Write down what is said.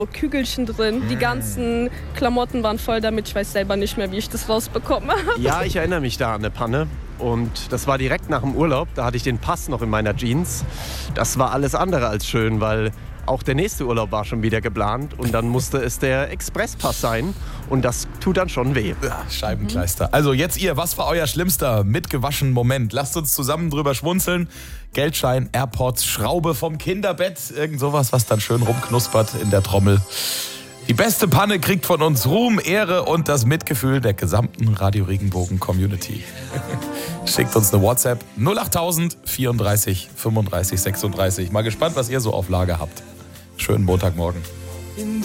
Kügelchen drin. Die ganzen Klamotten waren voll damit. Ich weiß selber nicht mehr, wie ich das rausbekommen habe. Ja, ich erinnere mich da an eine Panne. Und das war direkt nach dem Urlaub. Da hatte ich den Pass noch in meiner Jeans. Das war alles andere als schön, weil auch der nächste Urlaub war schon wieder geplant. Und dann musste es der Expresspass sein. Und das tut dann schon weh. Ja, Scheibenkleister. Also jetzt ihr, was war euer schlimmster mitgewaschen Moment? Lasst uns zusammen drüber schmunzeln. Geldschein, AirPods, Schraube vom Kinderbett. Irgend sowas, was dann schön rumknuspert in der Trommel. Die beste Panne kriegt von uns Ruhm, Ehre und das Mitgefühl der gesamten Radio Regenbogen Community. Schickt uns eine WhatsApp 08000 34 35 36. Mal gespannt, was ihr so auf Lager habt. Schönen Montagmorgen.